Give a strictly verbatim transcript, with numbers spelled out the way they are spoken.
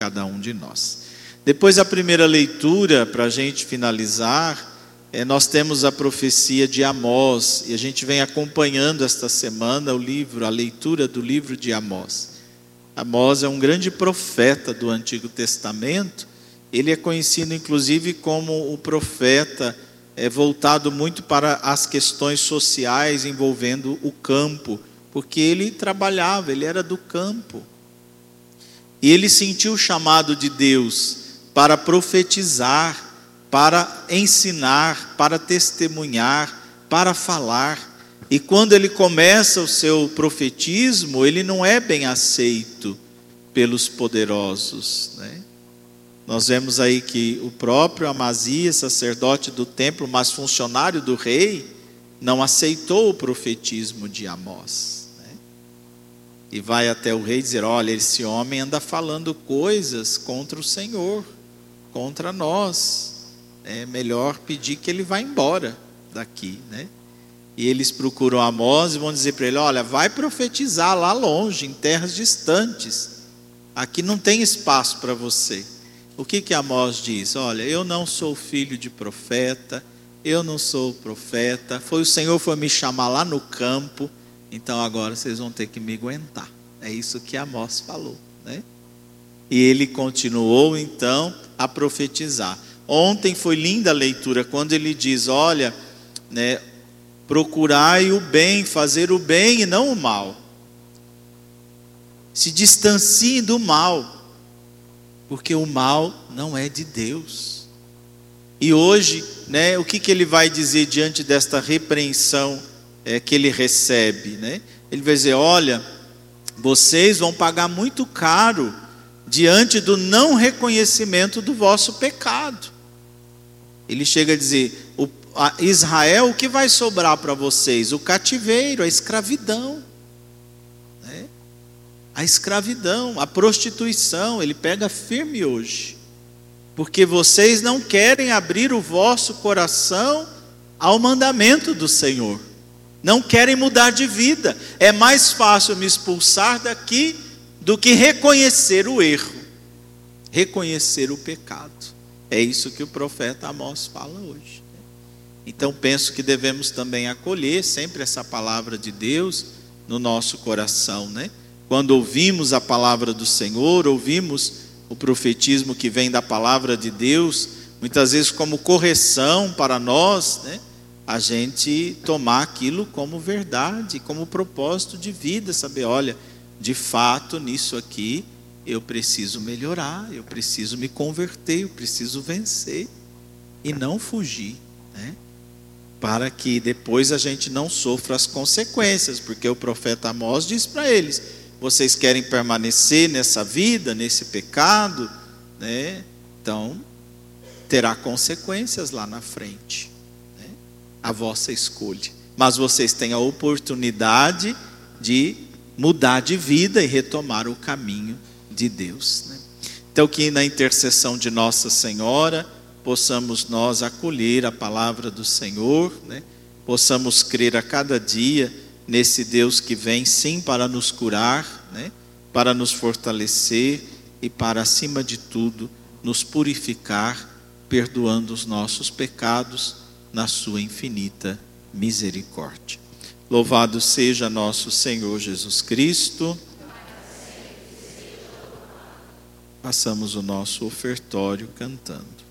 cada um de nós. Depois da primeira leitura, para a gente finalizar, é, nós temos a profecia de Amós, e a gente vem acompanhando esta semana o livro, a leitura do livro de Amós. Amós é um grande profeta do Antigo Testamento. Ele é conhecido inclusive como o profeta é, voltado muito para as questões sociais envolvendo o campo, porque ele trabalhava, ele era do campo. E ele sentiu o chamado de Deus para profetizar, para ensinar, para testemunhar, para falar. E quando ele começa o seu profetismo, ele não é bem aceito pelos poderosos, né? Nós vemos aí que o próprio Amazias, sacerdote do templo, mas funcionário do rei, não aceitou o profetismo de Amós, né? E vai até o rei dizer: olha, esse homem anda falando coisas contra o Senhor, contra nós. É melhor pedir que ele vá embora daqui, né? E eles procuram Amós e vão dizer para ele: olha, vai profetizar lá longe, em terras distantes. Aqui não tem espaço para você. O que que Amós diz? Olha, eu não sou filho de profeta, eu não sou profeta, foi o Senhor foi me chamar lá no campo, então agora vocês vão ter que me aguentar. É isso que Amós falou, né? E ele continuou então a profetizar. Ontem foi linda a leitura, quando ele diz: olha, né, procurai o bem, fazer o bem e não o mal. Se distancie do mal, porque o mal não é de Deus. E hoje, né, o que, que ele vai dizer diante desta repreensão é, que ele recebe, né? Ele vai dizer: olha, vocês vão pagar muito caro diante do não reconhecimento do vosso pecado. Ele chega a dizer: o, a Israel, o que vai sobrar para vocês? O cativeiro, a escravidão, né? A escravidão, a prostituição. Ele pega firme hoje, porque vocês não querem abrir o vosso coração ao mandamento do Senhor, não querem mudar de vida. É mais fácil me expulsar daqui do que reconhecer o erro, reconhecer o pecado. É isso que o profeta Amós fala hoje. Então penso que devemos também acolher sempre essa palavra de Deus no nosso coração, né? Quando ouvimos a palavra do Senhor, ouvimos o profetismo que vem da palavra de Deus, muitas vezes como correção para nós, né? A gente tomar aquilo como verdade, como propósito de vida, saber: olha, de fato nisso aqui eu preciso melhorar, eu preciso me converter, eu preciso vencer e não fugir, né? Para que depois a gente não sofra as consequências, porque o profeta Amós diz para eles: vocês querem permanecer nessa vida, nesse pecado, né? Então terá consequências lá na frente, né? A vossa escolha, mas vocês têm a oportunidade de mudar de vida e retomar o caminho de Deus, né? Então que na intercessão de Nossa Senhora possamos nós acolher a palavra do Senhor, né? Possamos crer a cada dia nesse Deus que vem sim para nos curar, né? Para nos fortalecer e para, acima de tudo, nos purificar, perdoando os nossos pecados na sua infinita misericórdia. Louvado seja nosso Senhor Jesus Cristo. Façamos o nosso ofertório cantando.